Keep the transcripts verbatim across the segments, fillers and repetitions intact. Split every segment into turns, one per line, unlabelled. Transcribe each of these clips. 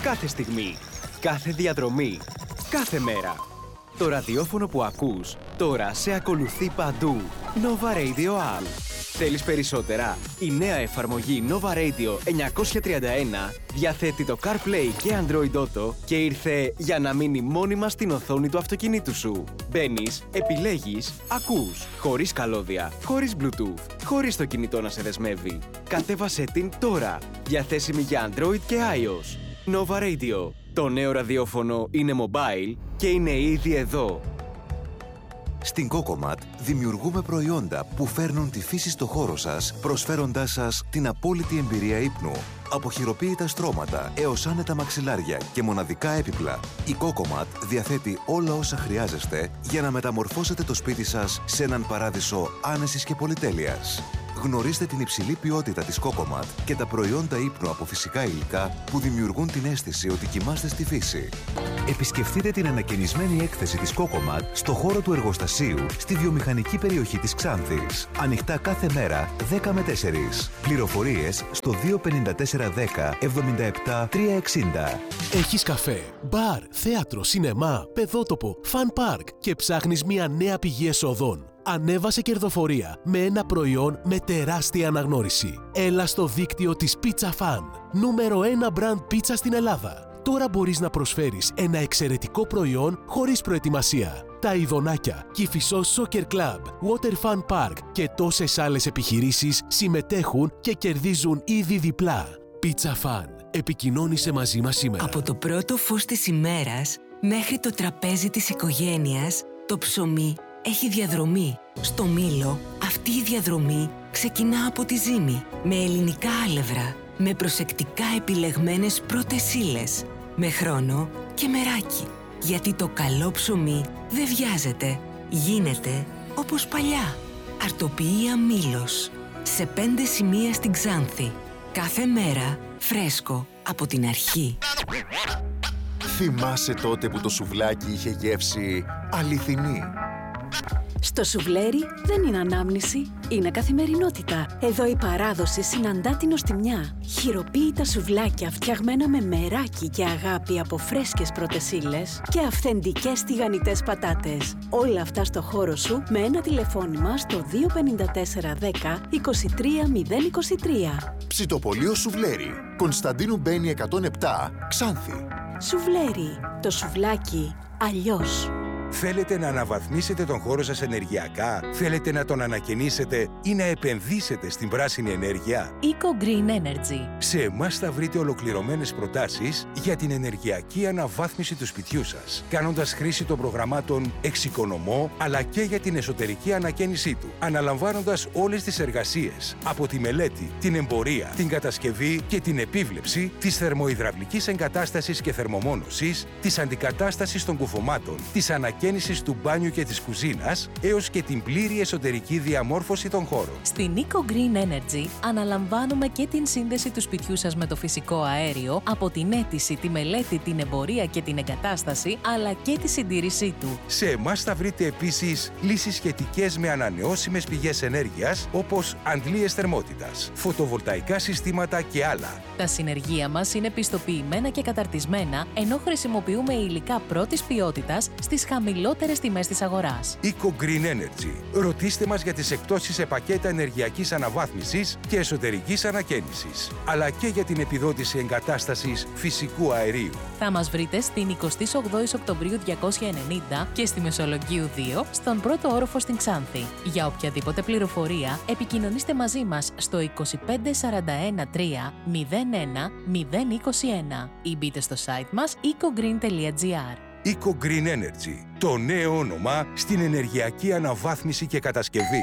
Κάθε στιγμή, κάθε διαδρομή, κάθε μέρα. Το ραδιόφωνο που ακούς, τώρα σε ακολουθεί παντού. Nova Radio All. Θέλεις περισσότερα? Η νέα εφαρμογή Nova Radio εννιακόσια τριάντα ένα διαθέτει το CarPlay και Android Auto και ήρθε για να μείνει μόνιμα στην οθόνη του αυτοκινήτου σου. Μπαίνεις, επιλέγεις, ακούς, χωρίς καλώδια, χωρίς Bluetooth, χωρίς το κινητό να σε δεσμεύει. Κατέβασέ την τώρα, διαθέσιμη για Android και iOS. Nova Radio. Το νέο ραδιόφωνο είναι mobile και είναι ήδη εδώ.
Στην Cocomat δημιουργούμε προϊόντα που φέρνουν τη φύση στο χώρο σας, προσφέροντάς σας την απόλυτη εμπειρία ύπνου. Από χειροποίητα στρώματα έως άνετα μαξιλάρια και μοναδικά έπιπλα, η Cocomat διαθέτει όλα όσα χρειάζεστε για να μεταμορφώσετε το σπίτι σας σε έναν παράδεισο άνεσης και πολυτέλειας. Γνωρίστε την υψηλή ποιότητα της Cocomat και τα προϊόντα ύπνου από φυσικά υλικά που δημιουργούν την αίσθηση ότι κοιμάστε στη φύση. Επισκεφτείτε την ανακαινισμένη έκθεση της Cocomat στο χώρο του εργοστασίου στη βιομηχανική περιοχή της Ξάνθης. Ανοιχτά κάθε μέρα δέκα με τέσσερις. Πληροφορίες στο δύο πέντε τέσσερα δέκα εβδομήντα επτά τριακόσια εξήντα.
Έχεις καφέ, μπαρ, θέατρο, σινεμά, παιδότοπο, φαν πάρκ και ψάχνεις μια νέα πηγή εσόδων? Ανέβασε κερδοφορία με ένα προϊόν με τεράστια αναγνώριση. Έλα στο δίκτυο της Pizza Fan, νούμερο ένα brand πίτσα στην Ελλάδα. Τώρα μπορείς να προσφέρεις ένα εξαιρετικό προϊόν χωρίς προετοιμασία. Τα Ιδονάκια, Κηφισός Soccer Club, Water Fun Park και τόσες άλλες επιχειρήσεις συμμετέχουν και κερδίζουν ήδη διπλά. Pizza Fan. Επικοινώνησε μαζί μας σήμερα.
Από το πρώτο φως της ημέρας μέχρι το τραπέζι της οικογένειας, το ψωμί έχει διαδρομή. Στο Μήλο, αυτή η διαδρομή ξεκινά από τη ζύμη, με ελληνικά άλευρα, με προσεκτικά επιλεγμένες πρώτες ύλες, με χρόνο και μεράκι. Γιατί το καλό ψωμί δεν βιάζεται, γίνεται όπως παλιά. Αρτοποιία Μήλος, σε πέντε σημεία στην Ξάνθη. Κάθε μέρα φρέσκο από την αρχή.
Θυμάσαι τότε που το σουβλάκι είχε γεύση αληθινή?
Στο σουβλέρι δεν είναι ανάμνηση, είναι καθημερινότητα. Εδώ η παράδοση συναντά την νοστιμιά. Χειροποίητα σουβλάκια φτιαγμένα με μεράκι και αγάπη από φρέσκες πρώτες ύλες και αυθεντικές τηγανιτές πατάτες. Όλα αυτά στο χώρο σου με ένα τηλεφώνημα στο δύο πέντε τέσσερα δέκα είκοσι τρία μηδέν είκοσι τρία.
Ψητοπολείο Σουβλέρι, Κωνσταντίνου Μπένη εκατόν επτά, Ξάνθη.
Σουβλέρι, το σουβλάκι αλλιώς.
Θέλετε να αναβαθμίσετε τον χώρο σας ενεργειακά? Θέλετε να τον ανακαινήσετε ή να επενδύσετε στην πράσινη ενέργεια?
Eco Green Energy.
Σε εμάς θα βρείτε ολοκληρωμένες προτάσεις για την ενεργειακή αναβάθμιση του σπιτιού σας, κάνοντας χρήση των προγραμμάτων Εξοικονομώ, αλλά και για την εσωτερική ανακαίνισή του, αναλαμβάνοντας όλες τις εργασίες, από τη μελέτη, την εμπορία, την κατασκευή και την επίβλεψη της θερμοϊδραυλικής εγκατάστασης και θερμομόνωσης, της αντικατάστασης των κουφωμάτων, της ανακαίνισης του μπάνιου και της κουζίνας, έως και την πλήρη εσωτερική διαμόρφωση των χώρων.
Στην Eco Green Energy αναλαμβάνουμε και την σύνδεση του σπιτιού σας με το φυσικό αέριο, από την αίτηση, τη μελέτη, την εμπορία και την εγκατάσταση, αλλά και τη συντήρησή του.
Σε εμάς θα βρείτε επίσης λύσεις σχετικές με ανανεώσιμες πηγές ενέργειας, όπως αντλίες θερμότητας, φωτοβολταϊκά συστήματα και άλλα.
Τα συνεργεία μας είναι πιστοποιημένα και καταρτισμένα, ενώ χρησιμοποιούμε υλικά πρώτης ποιότητας στις χαμηλότερες τιμές της αγοράς.
Eco Green Energy. Ρωτήστε μας για τις εκπτώσεις σε πακέτα ενεργειακής αναβάθμισης και εσωτερικής ανακαίνισης, αλλά και για την επιδότηση εγκατάστασης φυσικού αερίου.
Θα μας βρείτε στην εικοστή όγδοη Οκτωβρίου διακόσια ενενήντα και στη Μεσολογγίου δύο, στον πρώτο όροφο στην Ξάνθη. Για οποιαδήποτε πληροφορία, επικοινωνήστε μαζί μας στο είκοσι πέντε σαράντα ένα τρία μηδέν ένα μηδέν είκοσι ένα ή μπείτε στο site μας eco green τελεία gr.
Eco Green Energy. Το νέο όνομα στην ενεργειακή αναβάθμιση και κατασκευή.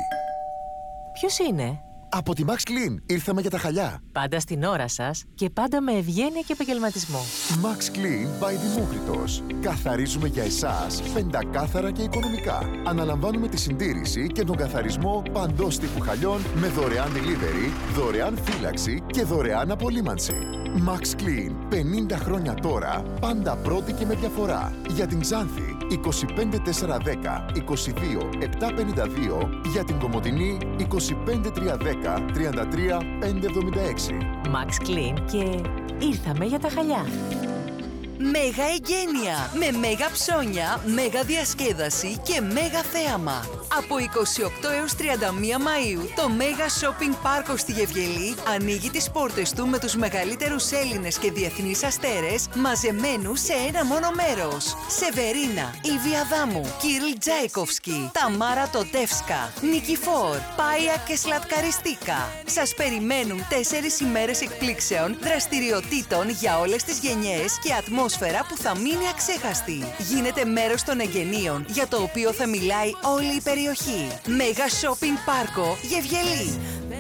Ποιος είναι?
Από τη Max Clean ήρθαμε για τα χαλιά.
Πάντα στην ώρα σας και πάντα με ευγένεια και επαγγελματισμό.
Max Clean by Δημόκριτος. Καθαρίζουμε για εσάς πεντακάθαρα και οικονομικά. Αναλαμβάνουμε τη συντήρηση και τον καθαρισμό παντός τύπου χαλιών με δωρεάν delivery, δωρεάν φύλαξη και δωρεάν απολύμανση. Max Clean. πενήντα χρόνια τώρα, πάντα πρώτη και με διαφορά. Για την Ξάνθη, είκοσι πέντε τέσσερα δέκα είκοσι δύο επτακόσια πενήντα δύο. Για την Κομοτηνή, είκοσι πέντε τρία δέκα τριάντα τρία πεντακόσια εβδομήντα έξι.
Max Clean και ήρθαμε για τα χαλιά.
Μέγα εγγένεια με μέγα ψώνια, μέγα διασκέδαση και μέγα θέαμα. Από είκοσι οκτώ έως τριάντα μία Μαΐου το Μέγα Shopping Πάρκο στη Γευγελή ανοίγει τις πόρτες του με τους μεγαλύτερους Έλληνες και διεθνείς αστέρες μαζεμένους σε ένα μόνο μέρος. Σεβερίνα, Ιβη Αδάμου, Κίρλ Τζάικοφσκι, Ταμάρα Τοντεύσκα, Νικηφόρ, Πάια και Σλατκαριστίκα. Σας περιμένουν τέσσερις ημέρες εκπλήξεων, δραστηριοτήτων για όλες τις γενιές και ατμόσφαιρα που θα μείνει αξέχαστη. Γίνετε μέρος των εγγενείων για το οποίο θα μιλάει όλη η περιοχή. Μέγα Shopping Πάρκο Γευγελή.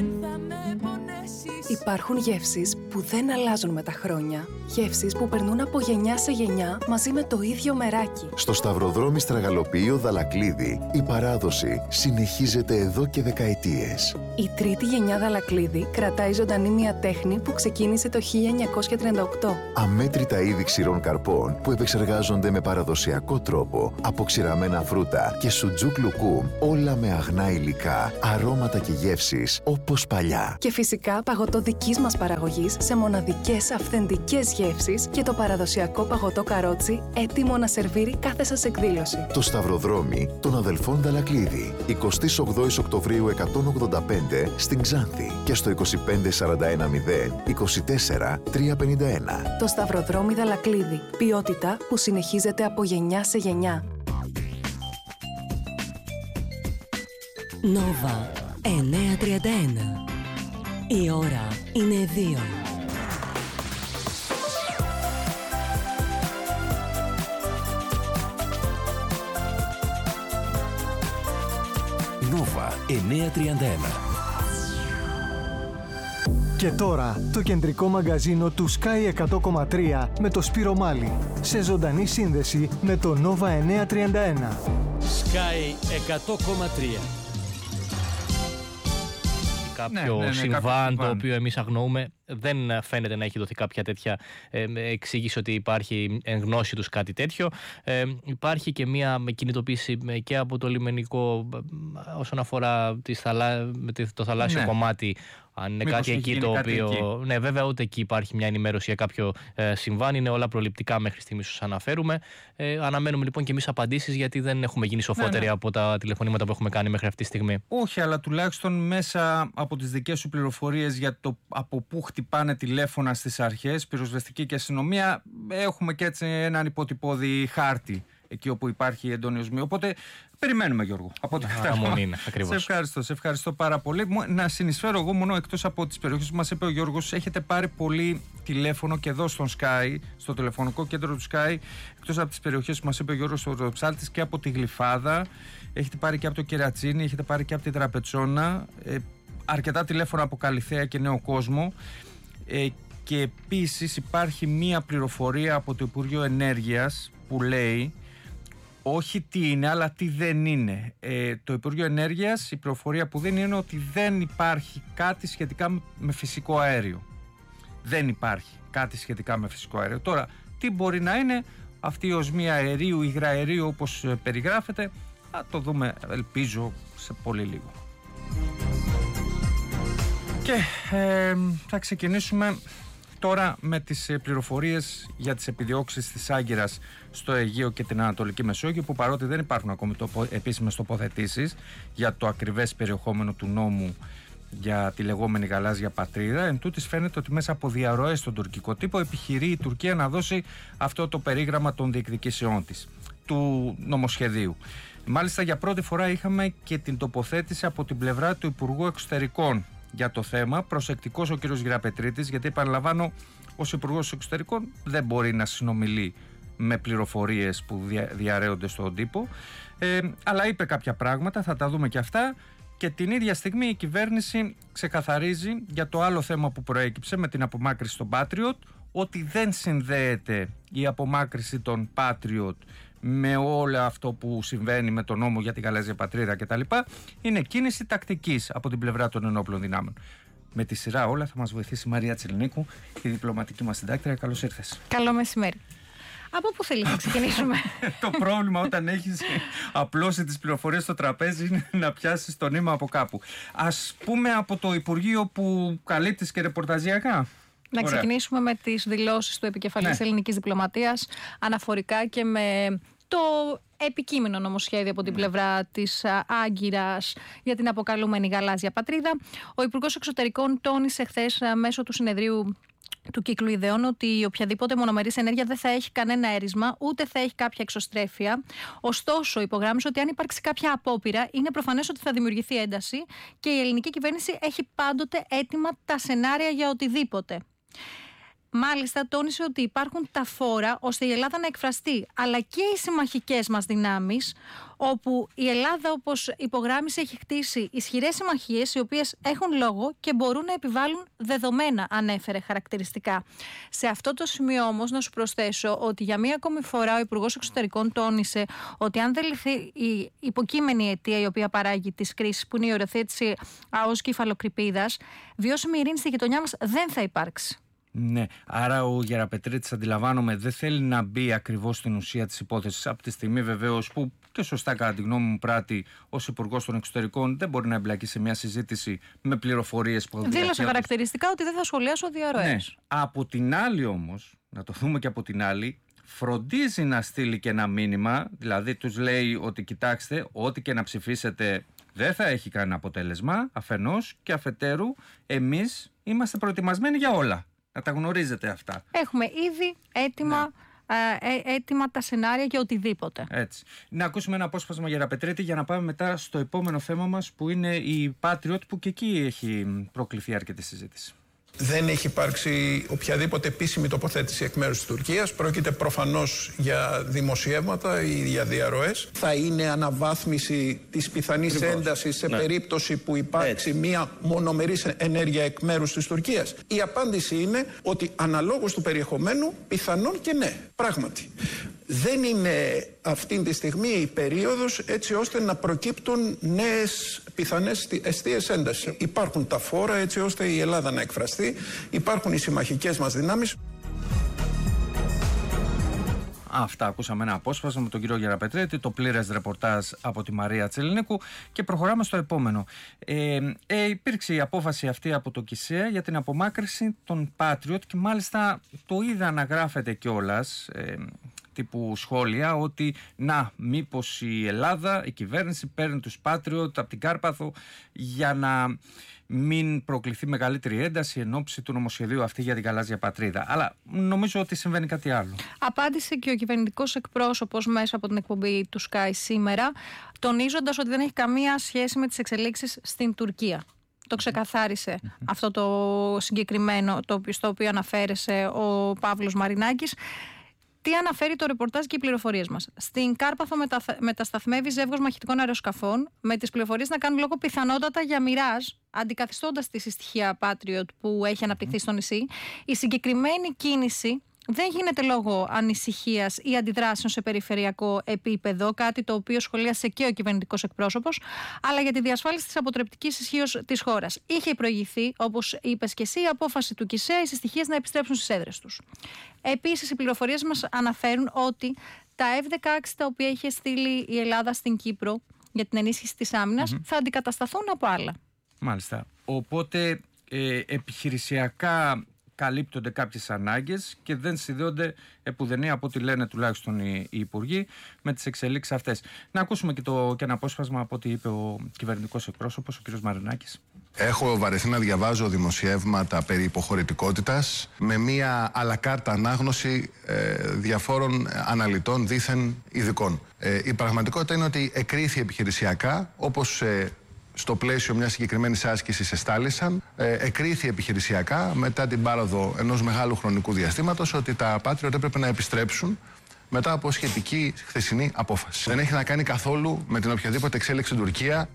Υπάρχουν γεύσεις που δεν αλλάζουν με τα χρόνια. Γεύσεις που περνούν από γενιά σε γενιά μαζί με το ίδιο μεράκι.
Στο Σταυροδρόμι Στραγαλοποιείο Δαλακλίδη η παράδοση συνεχίζεται εδώ και δεκαετίες.
Η τρίτη γενιά Δαλακλίδη κρατάει ζωντανή μια τέχνη που ξεκίνησε το χίλια εννιακόσια τριάντα οκτώ.
Αμέτρητα είδη ξηρών καρπών που επεξεργάζονται με παραδοσιακό τρόπο από ξηραμένα φρούτα και σουτζούκ λουκούμ, όλα με αγνά υλικά, αρώματα και γεύσεις όπως παλιά.
Και φυσικά παγωτό δικής μας παραγωγής σε μοναδικές αυθεντικές γεύσεις και το παραδοσιακό παγωτό καρότσι έτοιμο να σερβίρει κάθε σας εκδήλωση.
Το Σταυροδρόμι των αδελφών Δαλακλίδη, εικοστή ογδόη Οκτωβρίου εκατόν ογδόντα πέντε στην Ξάνθη και στο είκοσι πέντε σαράντα ένα μηδέν είκοσι τέσσερα τριακόσια πενήντα ένα.
Το Σταυροδρόμι Δαλακλίδη. Ποιότητα που συνεχίζεται από γενιά σε γενιά.
Νόβα εννιακόσια τριάντα ένα. Η ώρα είναι δύο.
Νόβα εννιακόσια τριάντα ένα.
Και τώρα το κεντρικό μαγκαζίνο του Sky εκατό κόμμα τρία με το Σπύρο Μάλη. Σε ζωντανή σύνδεση με το Νόβα εννιακόσια τριάντα ένα.
Sky εκατό κόμμα τρία.
Κάποιο ναι, ναι, ναι, συμβάν το οποίο εμείς αγνοούμε. Δεν φαίνεται να έχει δοθεί κάποια τέτοια ε, εξήγηση ότι υπάρχει εν γνώση τους κάτι τέτοιο. Ε, υπάρχει και μια κινητοποίηση και από το λιμενικό όσον αφορά τις θαλά, το θαλάσσιο ναι. κομμάτι. Αν είναι μήπως κάτι εκεί το οποίο. Εκεί. Ναι, βέβαια, ούτε εκεί υπάρχει μια ενημέρωση για κάποιο ε, συμβάν. Είναι όλα προληπτικά μέχρι στιγμής σας αναφέρουμε. Ε, αναμένουμε λοιπόν και εμείς απαντήσεις, γιατί δεν έχουμε γίνει σοφότεροι ναι, ναι. από τα τηλεφωνήματα που έχουμε κάνει μέχρι αυτή τη στιγμή.
Όχι, αλλά τουλάχιστον μέσα από τις δικές σου πληροφορίες για το από πού χτυπάνε τηλέφωνα στις αρχές, πυροσβεστική και αστυνομία, έχουμε και έτσι έναν υποτυπώδη χάρτη εκεί όπου υπάρχει εντονιασμή. Οπότε περιμένουμε, Γιώργο. Από ό,τι
κατάλαβα.
Σε ευχαριστώ, σε ευχαριστώ πάρα πολύ. Να συνεισφέρω εγώ μόνο, εκτός από τις περιοχές που μας είπε ο Γιώργος, έχετε πάρει πολύ τηλέφωνο και εδώ στον Sky, στο τηλεφωνικό κέντρο του Sky, εκτός από τις περιοχές που μας είπε ο Γιώργος στο Ψάλτης, και από τη Γλυφάδα, έχετε πάρει και από το Κερατσίνι, έχετε πάρει και από τη Τραπετσόνα, ε, αρκετά τηλέφωνα από Καλιθέα και Νέο Κόσμο. Ε, και επίσης υπάρχει μία πληροφορία από το Υπουργείο Ενέργειας που λέει όχι τι είναι, αλλά τι δεν είναι. Ε, το Υπουργείο Ενέργειας, η πληροφορία που δεν είναι ότι δεν υπάρχει κάτι σχετικά με φυσικό αέριο. Δεν υπάρχει κάτι σχετικά με φυσικό αέριο. Τώρα, τι μπορεί να είναι αυτή η οσμή αερίου, υγραερίου όπως περιγράφεται, θα το δούμε, ελπίζω, σε πολύ λίγο. Και ε, θα ξεκινήσουμε τώρα με τις πληροφορίες για τις επιδιώξεις της Άγκυρας στο Αιγαίο και την Ανατολική Μεσόγειο, που παρότι δεν υπάρχουν ακόμη τοπο, επίσημες τοποθετήσεις για το ακριβές περιεχόμενο του νόμου για τη λεγόμενη γαλάζια πατρίδα, εν τούτης φαίνεται ότι μέσα από διαρροές στον τουρκικό τύπο επιχειρεί η Τουρκία να δώσει αυτό το περίγραμμα των διεκδικήσεών της, του νομοσχεδίου. Μάλιστα, για πρώτη φορά είχαμε και την τοποθέτηση από την πλευρά του Υπουργού Εξωτερικών για το θέμα. Προσεκτικός ο κύριος Γεραπετρίτης, γιατί επαναλαμβάνω, ως Υπουργός Εξωτερικών δεν μπορεί να συνομιλεί με πληροφορίες που δια, διαρρέονται στον τύπο, ε, αλλά είπε κάποια πράγματα, θα τα δούμε και αυτά. Και την ίδια στιγμή η κυβέρνηση ξεκαθαρίζει για το άλλο θέμα που προέκυψε με την απομάκρυση των Patriot, ότι δεν συνδέεται η απομάκρυση των Patriot με όλο αυτό που συμβαίνει με τον νόμο για τη γαλάζια πατρίδα κτλ. Είναι κίνηση τακτικής από την πλευρά των ενόπλων δυνάμεων. Με τη σειρά όλα θα μας βοηθήσει η Μαρία Τσιλνίκου, η διπλωματική μας συντάκτρια. Καλώς ήρθες.
Καλό μεσημέρι. Από πού θέλεις να ξεκινήσουμε?
Το πρόβλημα όταν έχεις απλώσει τις πληροφορίες στο τραπέζι είναι να πιάσεις το νήμα από κάπου. Ας πούμε από το Υπουργείο που καλύπτεις και ρεπορταζιακά.
Να
Ωραία.
ξεκινήσουμε με τις δηλώσεις του επικεφαλής
Ναι.
ελληνικής διπλωματίας αναφορικά και με το επικείμενο νομοσχέδιο από την ναι. πλευρά της Άγκυρας για την αποκαλούμενη γαλάζια πατρίδα. Ο Υπουργός Εξωτερικών τόνισε χθες μέσω του συνεδρίου του κύκλου ιδεών ότι οποιαδήποτε μονομερής ενέργεια δεν θα έχει κανένα έρισμα, ούτε θα έχει κάποια εξωστρέφεια. Ωστόσο, υπογράμμισε ότι αν υπάρξει κάποια απόπειρα, είναι προφανές ότι θα δημιουργηθεί ένταση και η ελληνική κυβέρνηση έχει πάντοτε έτοιμα τα σενάρια για οτιδήποτε. Μάλιστα, τόνισε ότι υπάρχουν τα φόρα ώστε η Ελλάδα να εκφραστεί, αλλά και οι συμμαχικές μας δυνάμεις, όπου η Ελλάδα, όπως υπογράμμισε, έχει χτίσει ισχυρές συμμαχίες, οι οποίες έχουν λόγο και μπορούν να επιβάλλουν δεδομένα, ανέφερε χαρακτηριστικά. Σε αυτό το σημείο όμως να σου προσθέσω ότι για μία ακόμη φορά ο Υπουργός Εξωτερικών τόνισε ότι αν δεν λυθεί η υποκείμενη αιτία η οποία παράγει τις κρίσεις, που είναι η οριοθέτηση ΑΟΣ και υφαλοκρηπίδας, βιώσιμη ειρήνη στη γειτονιά μας δεν θα υπάρξει.
Ναι, άρα ο Γεραπετρίτης, αντιλαμβάνομαι, δεν θέλει να μπει ακριβώς στην ουσία της υπόθεσης από τη στιγμή βεβαίως που και σωστά κατά τη γνώμη μου πράττει ως Υπουργός των Εξωτερικών, δεν μπορεί να εμπλακεί σε μια συζήτηση με πληροφορίες που
δήλωσε χαρακτηριστικά ότι δεν θα σχολιάσω διαρροές.
Ναι. Από την άλλη όμως, να το δούμε και από την άλλη, φροντίζει να στείλει και ένα μήνυμα, δηλαδή τους λέει ότι κοιτάξτε, ό,τι και να ψηφίσετε δεν θα έχει κανένα αποτέλεσμα, αφενός, και αφετέρου εμείς είμαστε προετοιμασμένοι για όλα. Να τα γνωρίζετε αυτά.
Έχουμε ήδη έτοιμα, ναι. ε, έτοιμα τα σενάρια για οτιδήποτε.
Έτσι. Να ακούσουμε ένα απόσπασμα Γεραπετρίτη για να πάμε μετά στο επόμενο θέμα μας, που είναι η Patriot, που και εκεί έχει προκληθεί αρκετή συζήτηση.
Δεν έχει υπάρξει οποιαδήποτε επίσημη τοποθέτηση εκ μέρους της Τουρκίας. Πρόκειται προφανώς για δημοσιεύματα ή για διαρροές. Θα είναι αναβάθμιση της πιθανής Ακριβώς. έντασης σε ναι. περίπτωση που υπάρξει Έτσι. μία μονομερής ενέργεια εκ μέρους της Τουρκίας. Η απάντηση είναι ότι αναλόγως του περιεχομένου πιθανόν και ναι, πράγματι. Δεν είναι αυτή τη στιγμή η περίοδος έτσι ώστε να προκύπτουν νέες πιθανές εστίες έντασης. Υπάρχουν τα φόρα έτσι ώστε η Ελλάδα να εκφραστεί, υπάρχουν οι συμμαχικές μας δυνάμεις.
Αυτά, ακούσαμε ένα απόσπασμα με τον κύριο Γεραπετρίτη, το πλήρες ρεπορτάζ από τη Μαρία Τσελινίκου, και προχωράμε στο επόμενο. Ε, ε, υπήρξε η απόφαση αυτή από το ΚΙΣΕΑ για την απομάκρυνση των Patriot και μάλιστα το είδα να γράφεται κιόλας, ε, τύπου σχόλια, ότι να, μήπως η Ελλάδα, η κυβέρνηση παίρνει τους Patriot από την Κάρπαθο για να μην προκληθεί μεγαλύτερη ένταση εν ώψη του νομοσχεδίου αυτή για την γαλάζια πατρίδα. Αλλά νομίζω ότι συμβαίνει κάτι άλλο.
Απάντησε και ο κυβερνητικός εκπρόσωπος μέσα από την εκπομπή του Sky σήμερα, τονίζοντας ότι δεν έχει καμία σχέση με τις εξελίξεις στην Τουρκία. Το ξεκαθάρισε mm-hmm. αυτό το συγκεκριμένο, το, στο οποίο αναφέρεσε ο Παύλος Μαρινάκης. Τι αναφέρει το ρεπορτάζ και οι πληροφορίες μας? Στην Κάρπαθο μετα... μετασταθμεύει ζεύγος μαχητικών αεροσκαφών, με τις πληροφορίες να κάνουν λόγο πιθανότατα για μοιράζ, αντικαθιστώντας τη συστοιχεία Patriot που έχει αναπτυχθεί στο νησί. Η συγκεκριμένη κίνηση δεν γίνεται λόγω ανησυχίας ή αντιδράσεων σε περιφερειακό επίπεδο, κάτι το οποίο σχολίασε και ο κυβερνητικός εκπρόσωπος, αλλά για τη διασφάλιση της αποτρεπτικής ισχύως της χώρας. Είχε προηγηθεί, όπως είπες και εσύ, η απόφαση του ΚΙΣΕΑ οι συστοιχίες να επιστρέψουν στις έδρες τους. Επίσης, οι πληροφορίες μας αναφέρουν ότι τα εφ δεκαέξι τα οποία είχε στείλει η Ελλάδα στην Κύπρο για την ενίσχυση της άμυνας mm-hmm. θα αντικατασταθούν από άλλα. Μάλιστα. Οπότε ε, επιχειρησιακά καλύπτονται κάποιες ανάγκες και δεν συνδέονται επουδενή, από ό,τι λένε τουλάχιστον οι, οι υπουργοί, με τις εξελίξεις αυτές. Να ακούσουμε και, το, και ένα απόσπασμα από ό,τι είπε ο κυβερνητικός εκπρόσωπος, ο κ. Μαρινάκης.
Έχω βαρεθεί να διαβάζω δημοσιεύματα περί υποχωρητικότητας με μία αλακάρτα ανάγνωση ε, διαφόρων αναλυτών δήθεν ειδικών. Ε, η πραγματικότητα είναι ότι εκρίθη επιχειρησιακά, όπως ε, στο πλαίσιο μιας συγκεκριμένης άσκησης εστάλησαν, ε, εκρίθη επιχειρησιακά μετά την πάροδο ενός μεγάλου χρονικού διαστήματος ότι τα Patriot έπρεπε να επιστρέψουν μετά από σχετική χθεσινή απόφαση. Δεν έχει να κάνει καθόλου με την οποιαδήποτε εξέλιξη στην Τουρκία.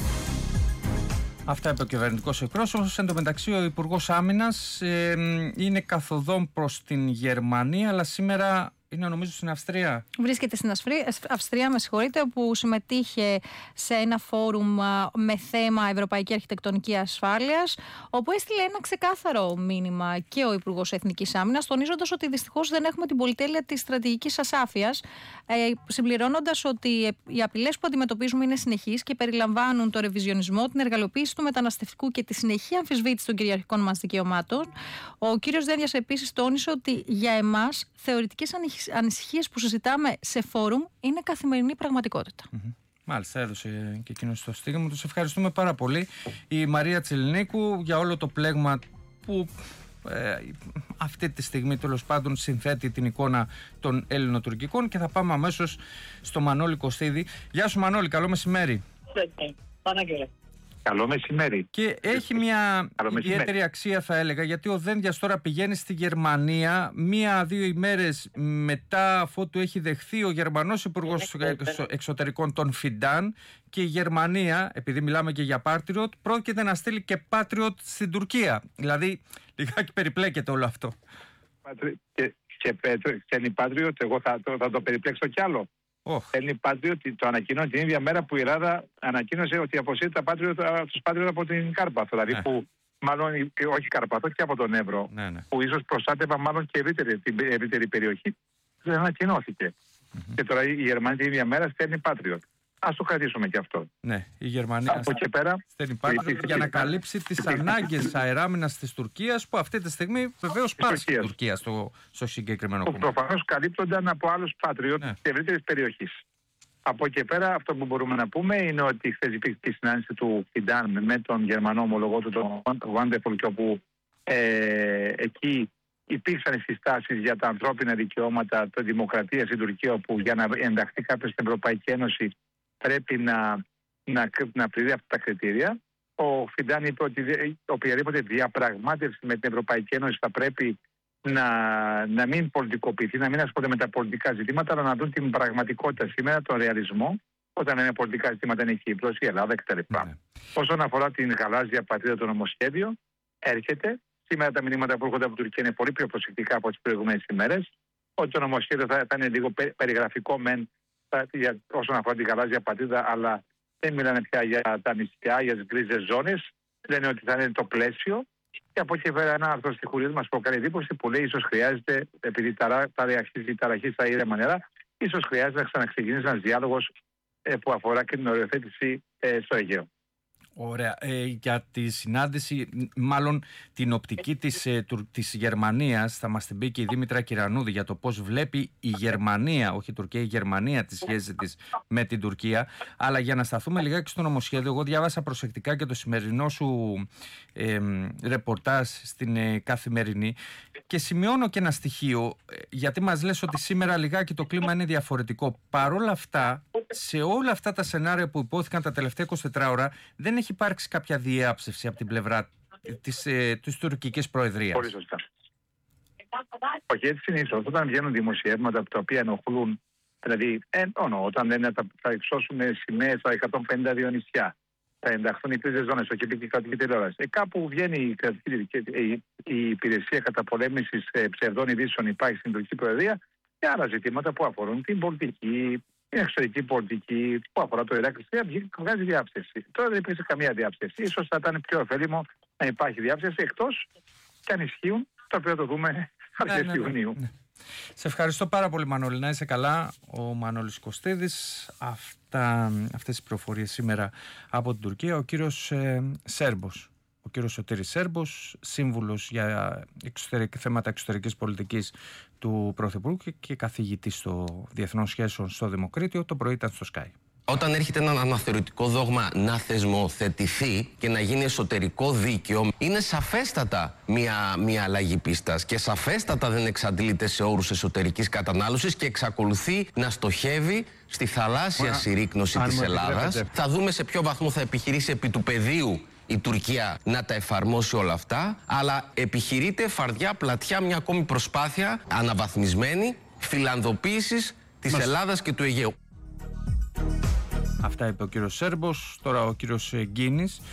Αυτά είπε ο κυβερνητικός εκπρόσωπος. Εν τω μεταξύ, ο Υπουργός Άμυνας ε, είναι καθοδόν προς την Γερμανία, αλλά σήμερα είναι νομίζω στην Αυστρία.
Βρίσκεται στην Αυστρία, Αυστρία, με συγχωρείτε, όπου συμμετείχε σε ένα φόρουμ με θέμα Ευρωπαϊκή Αρχιτεκτονική Ασφάλειας, όπου έστειλε ένα ξεκάθαρο μήνυμα και ο Υπουργός Εθνικής Άμυνας, τονίζοντας ότι δυστυχώς δεν έχουμε την πολυτέλεια της στρατηγικής ασάφειας, ε, συμπληρώνοντας ότι οι απειλές που αντιμετωπίζουμε είναι συνεχείς και περιλαμβάνουν το ρεβιζιονισμό, την εργαλειοποίηση του μεταναστευτικού και τη συνεχή αμφισβήτηση των κυριαρχικών μας δικαιωμάτων. Ο κύριος Δένδιας επίσης τόνισε ότι για εμάς θεωρητικές ανησυχίες που συζητάμε σε φόρουμ είναι καθημερινή πραγματικότητα.
Mm-hmm. Μάλιστα, έδωσε και εκείνο το στίγμα. Τους ευχαριστούμε πάρα πολύ. Η Μαρία Τσιλινίκου για όλο το πλέγμα που ε, αυτή τη στιγμή τέλος πάντων συνθέτει την εικόνα των Έλληνο-τουρκικών, και θα πάμε αμέσως στο Μανώλη Κωστίδη. Γεια σου Μανώλη, καλό μεσημέρι.
Παναγγέλα.
Καλό μεσημέρι. Και έχει μια ιδιαίτερη αξία, θα έλεγα, γιατί ο Δένδιας τώρα πηγαίνει στη Γερμανία μία-δύο ημέρες μετά αφού του έχει δεχθεί ο Γερμανός Υπουργός Εξωτερικών των Φιντάν, και η Γερμανία, επειδή μιλάμε και για Patriot, πρόκειται να στείλει και Patriot στην Τουρκία. Δηλαδή, λιγάκι περιπλέκεται όλο αυτό.
Και, και, και είναι Patriot, εγώ θα, θα, θα το περιπλέξω κι άλλο.
Oh.
Θέλει Patriot, το ανακοινώνει την ίδια μέρα που η Ελλάδα ανακοίνωσε ότι αποσύρει τα Patriot, τους Patriot από την Κάρπαθο. Δηλαδή, ναι. που μάλλον, όχι Καρπαθό, και από τον Εύρο,
ναι, ναι.
που ίσως προστάτευαν μάλλον και ευρύτερη, την ευρύτερη περιοχή, δεν ανακοινώθηκε. Mm-hmm. Και τώρα η Γερμανία την ίδια μέρα στέλνει Patriot. Ας το κρατήσουμε και αυτό.
Ναι, η Γερμανία
από εκεί πέρα
στέλνει Patriot για να καλύψει τις ανάγκες αεράμινας της Τουρκίας, που αυτή τη στιγμή βεβαίως πάσχει στην Τουρκία στο, στο συγκεκριμένο κομμάτι.
Προφανώς καλύπτονταν από άλλους Patriot ναι. της ευρύτερης περιοχής. Από εκεί πέρα, αυτό που μπορούμε να πούμε είναι ότι χθες υπήρχε η συνάντηση του Φιντάν με τον Γερμανό ομολογό του, τον Wonderful, και όπου ε, εκεί υπήρξαν συστάσεις για τα ανθρώπινα δικαιώματα, τη δημοκρατία στην Τουρκία, όπου για να ενταχθεί κάποιος στην Ευρωπαϊκή Ένωση πρέπει να, να, να πληρεί αυτά τα κριτήρια. Ο Φιντάν είπε ότι οποιαδήποτε διαπραγμάτευση με την Ευρωπαϊκή Ένωση θα πρέπει να, να μην πολιτικοποιηθεί, να μην ασχολείται με τα πολιτικά ζητήματα, αλλά να δουν την πραγματικότητα σήμερα, τον ρεαλισμό, όταν είναι πολιτικά ζητήματα, είναι η Κύπρος, η Ελλάδα κτλ. Mm. Όσον αφορά την γαλάζια πατρίδα, το νομοσχέδιο, έρχεται. Σήμερα τα μηνύματα που έρχονται από την Τουρκία είναι πολύ πιο προσεκτικά από τις προηγούμενες ημέρες. Ότι το νομοσχέδιο θα, θα είναι λίγο περιγραφικό μεν για, όσον αφορά την γαλάζια πατρίδα, αλλά δεν μιλάνε πια για τα νησιά, για τις γκρίζες ζώνες. Λένε ότι θα είναι το πλαίσιο. Και από εκεί πέρα ένα άρθρο στη Χουρίδη μας προκαλεί εντύπωση που λέει ίσως χρειάζεται, επειδή τα αρχίζει η ταραχή στα ήρεμα νερά, ίσως χρειάζεται να ξαναξεκινήσει ένας διάλογος ε, που αφορά και την οριοθέτηση ε, στο Αιγαίο.
Ωραία. Ε, για τη συνάντηση, μάλλον την οπτική της, ε, του, της Γερμανίας, θα μας την πει και η Δήμητρα Κυρανούδη για το πώς βλέπει η Γερμανία, όχι η Τουρκία, η Γερμανία τη σχέση της με την Τουρκία. Αλλά για να σταθούμε λιγάκι στο νομοσχέδιο, εγώ διάβασα προσεκτικά και το σημερινό σου ε, ρεπορτάζ στην ε, Καθημερινή και σημειώνω και ένα στοιχείο, ε, γιατί μας λες ότι σήμερα λιγάκι το κλίμα είναι διαφορετικό. Παρ' όλα αυτά, σε όλα αυτά τα σενάρια που υπόθηκαν τα τελευταία είκοσι τέσσερις ώρα, δεν έχει υπάρξει κάποια διάψευση από την πλευρά της, ε, της τουρκικής προεδρίας.
Πολύ σωστά. Όχι, έτσι συνήθως. Όταν βγαίνουν δημοσιεύματα από τα οποία ενοχλούν, δηλαδή, ε, όνο, όταν λένε θα, θα υψώσουν σημαίες στα εκατόν πενήντα δύο νησιά, θα ενταχθούν οι τρεις ζώνες, όχι και η κρατική τηλεόραση. Ε, κάπου βγαίνει η, κρατική, η, η υπηρεσία καταπολέμησης ε, ψευδών ειδήσεων, υπάρχει στην τουρκική προεδρία, και άλλα ζητήματα που αφορούν την πολιτική, την εξωτερική πολιτική, που αφορά το Ιράκ, βγάζει διάψευση. Τώρα δεν υπήρξε καμία διάψευση. Ίσως θα ήταν πιο ωφέλιμο να υπάρχει διάψευση, εκτός και αν ισχύουν, το οποίο το δούμε αρχές ναι, ναι, Ιουνίου. Ναι.
Σε ευχαριστώ πάρα πολύ, Μανώλη. Να είσαι καλά. Ο Μανώλης Κωστίδης. Αυτά, αυτές τις πληροφορίες σήμερα από την Τουρκία. Ο κύριος ε, Σέρμπος. Ο κύριος Σωτήρης Σέρμπος, σύμβουλος για εξωτερικ, θέματα εξωτερικής πολιτικής του Πρωθυπουργού και, και καθηγητής στο Διεθνών Σχέσεων στο Δημοκρίτιο, το πρωί ήταν στο Sky.
Όταν έρχεται ένα αναθεωρητικό δόγμα να θεσμοθετηθεί και να γίνει εσωτερικό δίκαιο, είναι σαφέστατα μια, μια αλλαγή πίστας και σαφέστατα δεν εξαντλείται σε όρους εσωτερικής κατανάλωσης και εξακολουθεί να στοχεύει στη θαλάσσια Μα, συρρίκνωση της Ελλάδας. Θα δούμε σε ποιο βαθμό θα επιχειρήσει επί του πεδίου η Τουρκία να τα εφαρμόσει όλα αυτά, αλλά επιχειρείται φαρδιά πλατιά μια ακόμη προσπάθεια αναβαθμισμένη φιλανδοποίησης της Μας... Ελλάδας και του Αιγαίου.
Αυτά είπε ο κύριος Σέρμπος. Τώρα ο κύριος Γκίνης,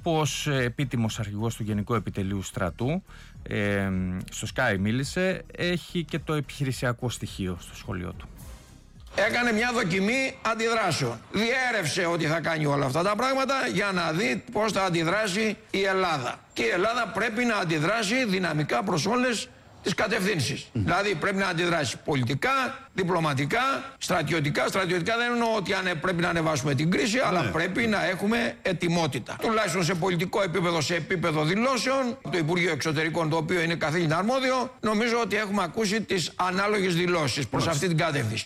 όπως επίτιμος αρχηγός του Γενικού Επιτελείου Στρατού, ε, στο Sky μίλησε, έχει και το επιχειρησιακό στοιχείο στο σχολείο του.
Έκανε μια δοκιμή αντιδράσεων. Διέρευσε ότι θα κάνει όλα αυτά τα πράγματα για να δει πώς θα αντιδράσει η Ελλάδα. Και η Ελλάδα πρέπει να αντιδράσει δυναμικά προς όλες τις κατευθύνσεις. Mm. Δηλαδή πρέπει να αντιδράσει πολιτικά, διπλωματικά, στρατιωτικά. Στρατιωτικά δεν εννοώ ότι ανε, πρέπει να ανεβάσουμε την κρίση, mm. αλλά πρέπει να έχουμε ετοιμότητα. Τουλάχιστον σε πολιτικό επίπεδο, σε επίπεδο δηλώσεων, το Υπουργείο Εξωτερικών, το οποίο είναι καθήλυνα αρμόδιο, νομίζω ότι έχουμε ακούσει τις ανάλογες δηλώσεις προς mm. αυτή την κατεύθυνση.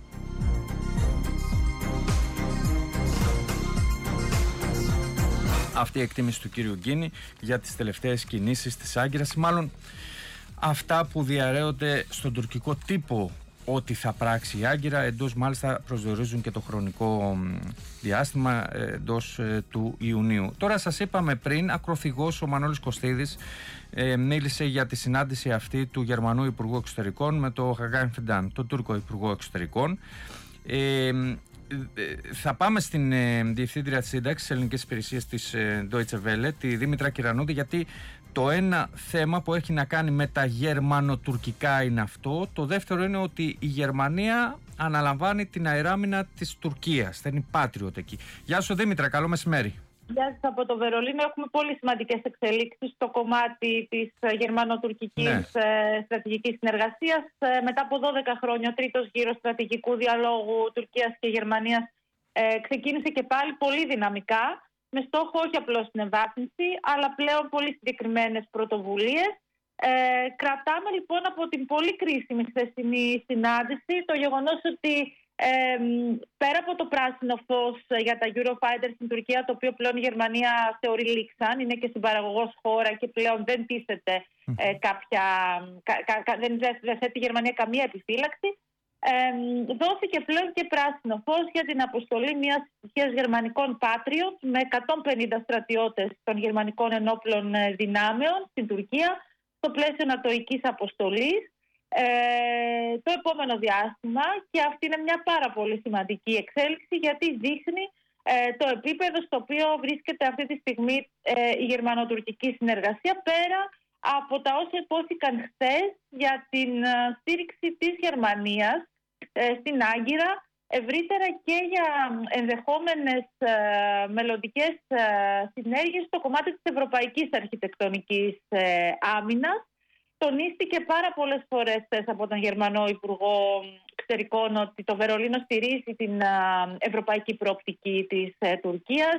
Αυτή η εκτίμηση του κύριου Γκίνη για τις τελευταίες κινήσεις της Άγκυρας, μάλλον αυτά που διαρρέονται στον τουρκικό τύπο ότι θα πράξει η Άγκυρα, εντός μάλιστα προσδιορίζουν και το χρονικό διάστημα εντός του Ιουνίου. Τώρα σας είπαμε πριν, ακροθυγός ο Μανώλης Κωστίδης ε, μίλησε για τη συνάντηση αυτή του Γερμανού Υπουργού Εξωτερικών με το Hakan Fidan, τον Τούρκο Υπουργό Εξωτερικών. Ε, Θα πάμε στην ε, Διευθύντρια της Σύνταξης της Ελληνικής Υπηρεσίας της ε, Deutsche Welle, τη Δήμητρα Κυρανούδη, γιατί το ένα θέμα που έχει να κάνει με τα γερμανοτουρκικά είναι αυτό. Το δεύτερο είναι ότι η Γερμανία αναλαμβάνει την αεράμινα της Τουρκίας. Θα είναι Patriot εκεί. Γεια σου Δήμητρα, καλό μεσημέρι.
Γεια σας από το Βερολίνο. Έχουμε πολύ σημαντικές εξελίξεις στο κομμάτι της γερμανοτουρκικής ναι. στρατηγικής συνεργασίας. Μετά από δώδεκα χρόνια, ο τρίτος γύρος στρατηγικού διαλόγου Τουρκίας και Γερμανίας ε, ξεκίνησε και πάλι πολύ δυναμικά, με στόχο όχι απλώς την εμβάθυνση, αλλά πλέον πολύ συγκεκριμένες πρωτοβουλίες. Ε, κρατάμε λοιπόν από την πολύ κρίσιμη χθεσινή συνάντηση το γεγονός ότι Ε, πέρα από το πράσινο φως για τα Eurofighter στην Τουρκία, το οποίο πλέον η Γερμανία θεωρεί λήξαν, είναι και συμπαραγωγός χώρα και πλέον δεν τίθεται ε, κάποια, κα, κα, δεν, δεν θέτει η Γερμανία καμία επιφύλαξη, ε, δόθηκε πλέον και πράσινο φως για την αποστολή μιας μιας γερμανικών Patriot με εκατόν πενήντα στρατιώτες των γερμανικών ενόπλων δυνάμεων στην Τουρκία στο πλαίσιο νατοικής αποστολής Ε, το επόμενο διάστημα, και αυτή είναι μια πάρα πολύ σημαντική εξέλιξη, γιατί δείχνει ε, το επίπεδο στο οποίο βρίσκεται αυτή τη στιγμή ε, η γερμανοτουρκική συνεργασία, πέρα από τα όσα υπόθηκαν χθες για την ε, στήριξη της Γερμανίας ε, στην Άγκυρα, ευρύτερα και για ενδεχόμενες ε, μελλοντικές ε, συνέργειες στο κομμάτι της ευρωπαϊκής αρχιτεκτονικής ε, άμυνας. Τονίστηκε πάρα πολλές φορές από τον Γερμανό Υπουργό Εξωτερικών ότι το Βερολίνο στηρίζει την ευρωπαϊκή προοπτική της Τουρκίας,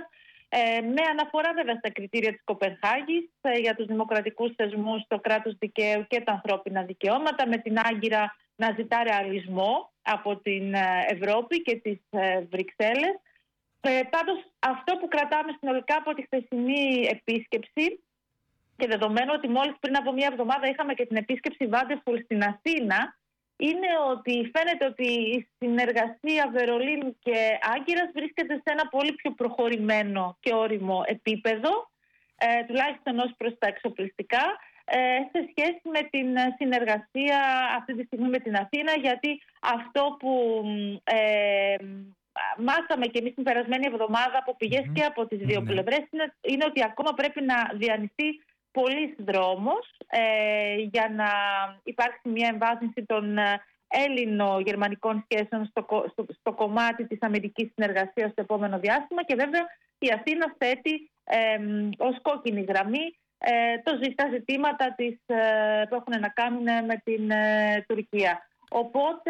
με αναφορά βέβαια στα κριτήρια της Κοπενχάγης για τους δημοκρατικούς θεσμούς, το κράτος δικαίου και τα ανθρώπινα δικαιώματα, με την Άγκυρα να ζητά ρεαλισμό από την Ευρώπη και τις Βρυξέλλες. Πάντως αυτό που κρατάμε συνολικά από τη χθεσινή επίσκεψη, και δεδομένου ότι μόλις πριν από μία εβδομάδα είχαμε και την επίσκεψη Βάντεφουλ στην Αθήνα, είναι ότι φαίνεται ότι η συνεργασία Βερολίνου και Άγκυρας βρίσκεται σε ένα πολύ πιο προχωρημένο και όριμο επίπεδο, ε, τουλάχιστον ως προς τα εξοπλιστικά, ε, σε σχέση με την συνεργασία αυτή τη στιγμή με την Αθήνα, γιατί αυτό που ε, μάθαμε και εμείς την περασμένη εβδομάδα από πηγές mm-hmm. και από τις δύο mm-hmm. πλευρές είναι, είναι ότι ακόμα πρέπει να διανυστεί πολύς δρόμος ε, για να υπάρξει μια εμβάθυνση των έλληνο-γερμανικών σχέσεων στο, στο, στο κομμάτι της αμυντικής συνεργασίας στο επόμενο διάστημα, και βέβαια η Αθήνα θέτει ε, ως κόκκινη γραμμή ε, το, τα ζητήματα της, ε, που έχουν να κάνουν με την ε, Τουρκία. Οπότε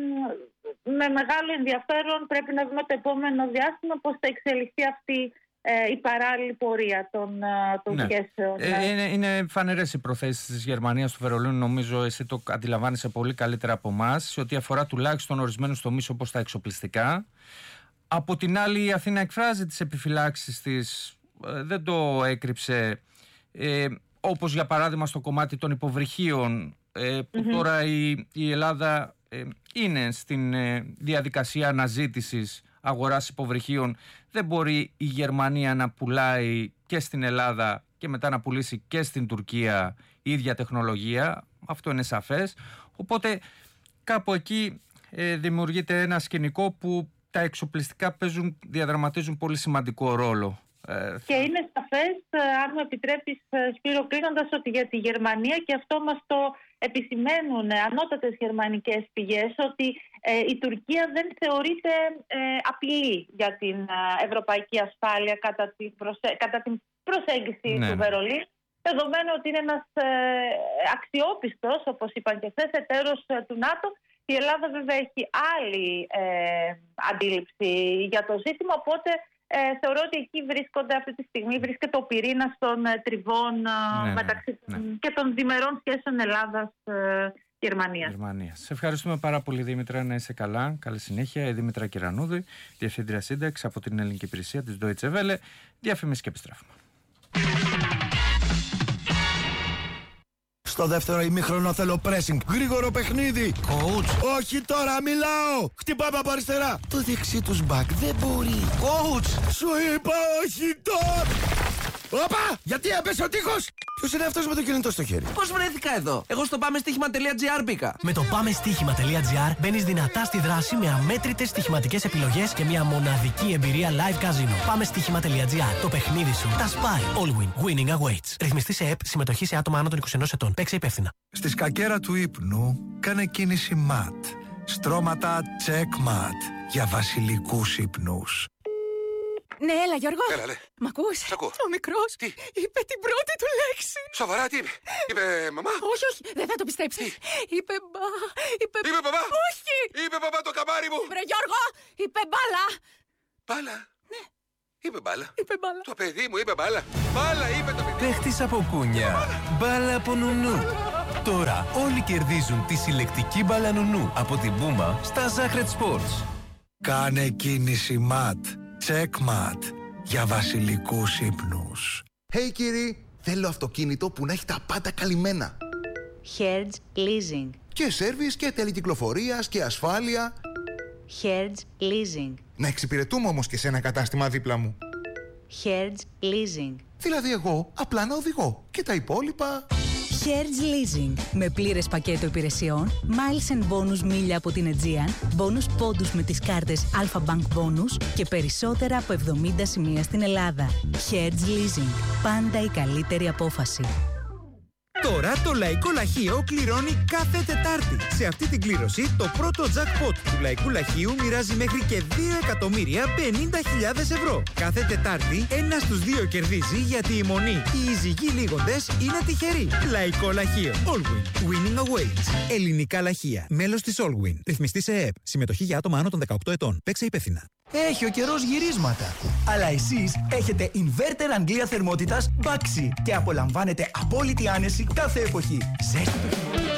με μεγάλο ενδιαφέρον πρέπει να δούμε το επόμενο διάστημα πώς θα εξελιχθεί αυτή η παράλληλη πορεία των, των ναι. σχέσεων.
Ε, είναι, είναι φανερές οι προθέσεις της Γερμανίας του Βερολίνου, νομίζω εσύ το αντιλαμβάνεσαι πολύ καλύτερα από εμάς, σε ό,τι αφορά τουλάχιστον ορισμένους τομείς όπως τα εξοπλιστικά. Από την άλλη η Αθήνα εκφράζει τις επιφυλάξεις της, ε, δεν το έκρυψε, ε, όπως για παράδειγμα στο κομμάτι των υποβρυχίων, ε, που mm-hmm. τώρα η, η Ελλάδα ε, είναι στην ε, διαδικασία αναζήτησης αγοράς υποβρυχίων. Δεν μπορεί η Γερμανία να πουλάει και στην Ελλάδα και μετά να πουλήσει και στην Τουρκία η ίδια τεχνολογία. Αυτό είναι σαφές. Οπότε κάπου εκεί ε, δημιουργείται ένα σκηνικό που τα εξοπλιστικά παίζουν, διαδραματίζουν πολύ σημαντικό ρόλο.
Και είναι σαφές σαφές, αν μου επιτρέπεις, Σπύρο, κλείνοντας, ότι για τη Γερμανία, και αυτό μας το επισημαίνουν ανώτατες γερμανικές πηγές, ότι ε, η Τουρκία δεν θεωρείται ε, απειλή για την ε, ευρωπαϊκή ασφάλεια κατά την, προσε... κατά την προσέγγιση ναι. του Βερολίνου, δεδομένου ότι είναι ένας ε, αξιόπιστος, όπως είπαν και χθες, εταίρος ε, του ΝΑΤΟ. Η Ελλάδα βέβαια έχει άλλη ε, αντίληψη για το ζήτημα, οπότε ε, θεωρώ ότι εκεί βρίσκονται αυτή τη στιγμή, βρίσκεται ο πυρήνας των ε, τριβών ε, ναι, μεταξύ ναι, ναι. και των διμερών σχέσεων Ελλάδας-Γερμανίας.
Γερμανία. Σε ευχαριστούμε πάρα πολύ, Δήμητρα, να είσαι καλά. Καλή συνέχεια. Η Δήμητρα Κυρανούδη, Διευθύντρια Σύνταξη από την Ελληνική Υπηρεσία της Deutsche Welle. Διαφήμιση και επιστρέφουμε.
Στο δεύτερο ημίχρονο θέλω pressing. Γρήγορο παιχνίδι.
Coach.
Όχι τώρα, μιλάω. Χτυπάμε από αριστερά. Το δεξί τους μπακ δεν μπορεί.
Coach.
Σου είπα όχι τώρα. Όπα! Γιατί έπεσε ο τείχος! Ποιος είναι αυτός με το κινητό στο χέρι?
Πώς βρέθηκα εδώ? Εγώ στο πάμε στοίχημα τελεία τζι άρ μπήκα.
Με το πάμε στοίχημα τελεία τζι άρ μπαίνεις δυνατά στη δράση με αμέτρητες στοιχηματικές επιλογές και μια μοναδική εμπειρία live casino. Πάμε στοίχημα τελεία τζι άρ. Το παιχνίδι σου τα σπάει. All win. Winning awaits. Ρυθμιστή σε ΕΠ. Συμμετοχή σε άτομα άνω των είκοσι ενός ετών. Παίξε υπεύθυνα.
Στη σκακέρα του ύπνου κάνε κίνηση ματ. Στρώματα check mat για βασιλικούς ύπνους.
Ναι, έλα Γιώργο.
Έλα, λέ.
Μ' ακούς?
Σ' ακούω.
Ο μικρός
τι?
είπε την πρώτη του λέξη.
Σοβαρά, τι είπε? Είπε μαμά?
Όχι, όχι, δεν θα το πιστέψεις. Είπε μπα, είπε...
Είπε μπαμπά?
Όχι.
Είπε μπαμπά το καμάρι μου.
Βρε Γιώργο, είπε μπάλα.
Μπάλα?
Ναι.
Είπε μπάλα.
Είπε μπάλα.
Το παιδί μου είπε μπάλα. Μπάλα είπε το παιδί.
Παίχτης από κούνια. Μπάλα από νουνού. Τώρα όλοι κερδίζουν τη συλλεκτική μπάλα νουνού από την Πούμα στα Zahret Sports.
Κάνε κίνηση ματ. Checkmat για βασιλικούς ύπνους.
Hey κύριοι, θέλω αυτοκίνητο που να έχει τα πάντα καλυμμένα.
Hertz Leasing.
Και σέρβις και τελεκυκλοφορίας και ασφάλεια.
Hertz Leasing.
Να εξυπηρετούμε όμως και σε ένα κατάστημα δίπλα μου.
Hertz Leasing.
Δηλαδή εγώ απλά να οδηγώ και τα υπόλοιπα...
Hertz Leasing. Με πλήρες πακέτο υπηρεσιών, miles and bonus μίλια από την Aegean, bonus πόντους με τις κάρτες Alpha Bank Bonus και περισσότερα από εβδομήντα σημεία στην Ελλάδα. Hertz Leasing. Πάντα η καλύτερη απόφαση.
Τώρα το Λαϊκό Λαχείο κληρώνει κάθε Τετάρτη. Σε αυτή την κλήρωση, το πρώτο jackpot του Λαϊκού Λαχείου μοιράζει μέχρι και δύο εκατομμύρια πενήντα χιλιάδες ευρώ. Κάθε Τετάρτη, ένας στους δύο κερδίζει, γιατί η μονή οι εισηγοί λίγοντες είναι τυχεροί. Λαϊκό Λαχείο. Allwin. Winning awaits. Ελληνικά λαχεία. Μέλος της Allwin. Ρυθμιστή σε ΕΕΠ. Συμμετοχή για άτομα άνω των δεκαοκτώ ετών. Παίξε υπεύθυνα.
Έχει ο καιρός γυρίσματα. Αλλά εσείς έχετε inverter Αγγλία θερμότητας Baxi και απολαμβάνετε απόλυτη άνεση κάθε εποχή. Ζέστη το χειμώνα.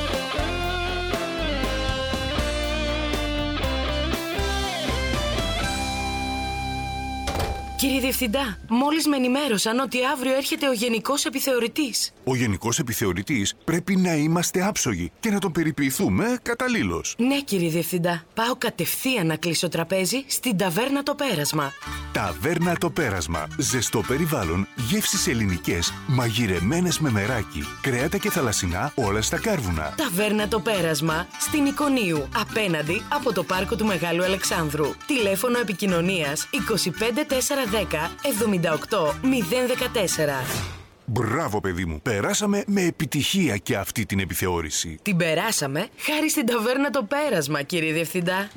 Κύριε Διευθυντά, μόλις με ενημέρωσαν ότι αύριο έρχεται ο Γενικός Επιθεωρητής.
Ο Γενικός Επιθεωρητής πρέπει να είμαστε άψογοι και να τον περιποιηθούμε καταλήλως.
Ναι, κύριε Διευθυντά. Πάω κατευθείαν να κλείσω τραπέζι στην Ταβέρνα Το Πέρασμα.
Ταβέρνα Το Πέρασμα. Ζεστό περιβάλλον, γεύσεις ελληνικές, μαγειρεμένες με μεράκι, κρέατα και θαλασσινά όλα στα κάρβουνα.
Ταβέρνα Το Πέρασμα στην Εικονίου, απέναντι από το πάρκο του Μεγάλου Αλεξάνδρου. Τηλέφωνο επικοινωνίας είκοσι πέντε τέσσερα δέκα εβδομήντα οκτώ μηδέν δεκατέσσερα.
Μπράβο, παιδί μου. Περάσαμε με επιτυχία και αυτή την επιθεώρηση.
Την περάσαμε χάρη στην Ταβέρνα Το Πέρασμα, κύριε Διευθυντά.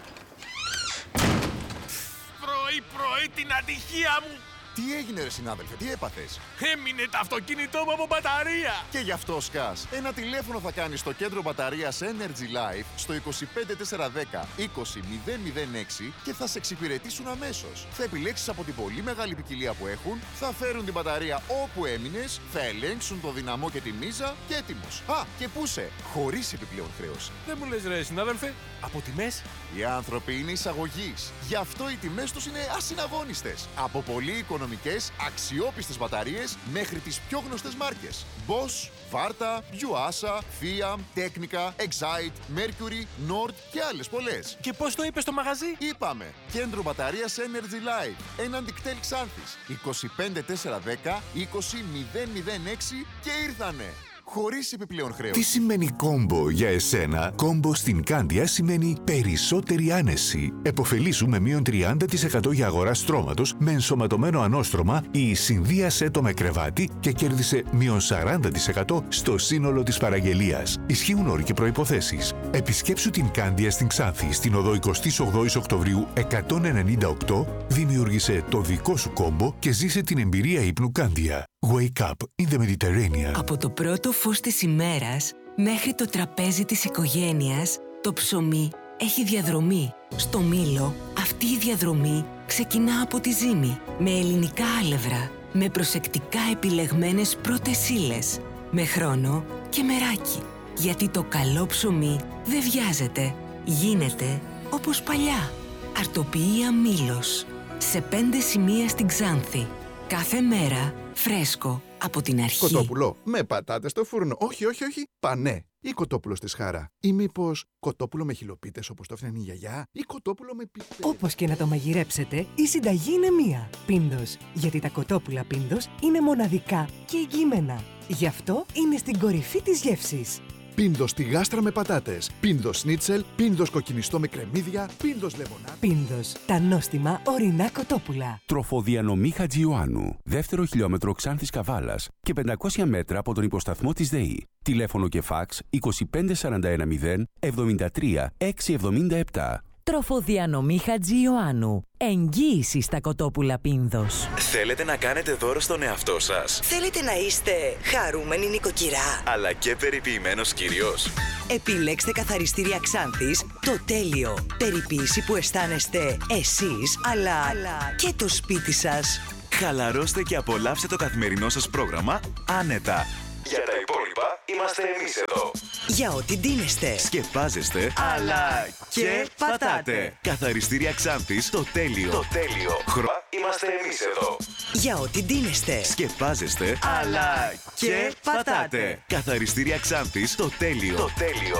Πρωί-πρωί την ατυχία μου.
Τι έγινε ρε συνάδελφε, τι έπαθες?
Έμεινε το αυτοκίνητό μου από μπαταρία.
Και γι' αυτό σκάς. Ένα τηλέφωνο θα κάνεις στο κέντρο μπαταρίας Energy Life στο είκοσι πέντε τέσσερα δέκα είκοσι μηδέν μηδέν έξι και θα σε εξυπηρετήσουν αμέσως. Θα επιλέξεις από την πολύ μεγάλη ποικιλία που έχουν, θα φέρουν την μπαταρία όπου έμεινες, θα ελέγξουν το δυναμό και τη μίζα και έτοιμος. Α, και πούσε, χωρίς επιπλέον χρέωση.
Δεν μου λες ρε συνάδελφε, από τιμές?
Οι άνθρωποι είναι εισαγωγής. Γι' αυτό οι τιμές τους είναι ασυναγώνιστες. Από πολύ οικονομικές, αξιόπιστες μπαταρίες μέχρι τις πιο γνωστές μάρκες. Bosch, Varta, Yuasa, Fiat, Technica, Excite, Mercury, Nord και άλλες πολλές.
Και πώς το είπες στο μαγαζί?
Είπαμε, κέντρο μπαταρίας Energy Life, έναντι κτέλ Ξάνθης, είκοσι πέντε τέσσερα δέκα είκοσι μηδέν μηδέν έξι και ήρθανε. χωρίς επιπλέον χρέος.
Τι σημαίνει κόμπο για εσένα? Κόμπο στην Κάνδια σημαίνει περισσότερη άνεση. Εποφελήσου με μείον τριάντα τοις εκατό για αγορά στρώματος με ενσωματωμένο ανώστρωμα ή συνδύασέ το με κρεβάτι και κέρδισε μείον σαράντα τοις εκατό στο σύνολο της παραγγελίας. Ισχύουν όροι και προϋποθέσεις. Επισκέψου την Κάνδια στην Ξάνθη, στην οδό εικοστή ογδόη Οκτωβρίου εκατόν ενενήντα οκτώ, δημιούργησε το δικό σου κόμπο και ζήσε την εμπειρία ύπνου Κάνδια. Wake up in the Mediterranean.
Από το πρώτο φως της ημέρας μέχρι το τραπέζι της οικογένειας, το ψωμί έχει διαδρομή. Στο Μήλο, αυτή η διαδρομή ξεκινά από τη ζύμη, με ελληνικά άλευρα, με προσεκτικά επιλεγμένες πρώτες ύλες, με χρόνο και μεράκι. Γιατί το καλό ψωμί δεν βιάζεται, γίνεται όπως παλιά. Αρτοποιία Μήλος, σε πέντε σημεία στην Ξάνθη. Κάθε μέρα φρέσκο από την αρχή.
Κοτόπουλο με πατάτες στο φούρνο. Όχι, όχι, όχι. Πανέ. Ή κοτόπουλο στη σχάρα. Ή μήπως κοτόπουλο με χιλοπίτες όπως το έφτιαχνε η γιαγιά. Ή κοτόπουλο με πιπέρι.
Όπως και να το μαγειρέψετε, η συνταγή είναι μία. Πίνδος. Γιατί τα κοτόπουλα Πίνδος είναι μοναδικά και εγγυημένα. Γι' αυτό είναι στην κορυφή της γεύσης.
Πίνδος στη γάστρα με πατάτες. Πίνδος σνίτσελ. Πίνδος κοκκινιστό με κρεμμύδια. Πίνδος λεμονά.
Πίνδος. Τα νόστιμα ορεινά κοτόπουλα.
Τροφοδιανομή Χατζιωάννου. Δεύτερο χιλιόμετρο Ξάνθης Καβάλας και πεντακόσια μέτρα από τον υποσταθμό της ΔΕΗ. Τηλέφωνο και φάξ είκοσι πέντε σαράντα ένα μηδέν εβδομήντα τρία εξακόσια εβδομήντα επτά.
Τροφοδιανομή Χατζιωάννου. Εγγύηση στα κοτόπουλα Πίνδος.
Θέλετε να κάνετε δώρο στον εαυτό σας?
Θέλετε να είστε χαρούμενη νοικοκυρά,
αλλά και περιποιημένος κύριος?
Επιλέξτε καθαριστήρια Ξάνθης το τέλειο. Περιποίηση που αισθάνεστε εσείς, αλλά, αλλά και το σπίτι σας.
Χαλαρώστε και απολαύστε το καθημερινό σας πρόγραμμα άνετα. Για τα υπόλοιπα είμαστε εμείς εδώ.
Για ό,τι ντύνεστε,
σκεπάζεστε, αλλά και πατάτε. Καθαριστήρια Ξάνθης, το τέλειο. Το τέλειο. Χρόνο είμαστε εμείς εδώ.
Για ό,τι ντύνεστε,
σκεπάζεστε, αλλά και πατάτε. Καθαριστήρια Ξάνθης, το τέλειο. Το τέλειο.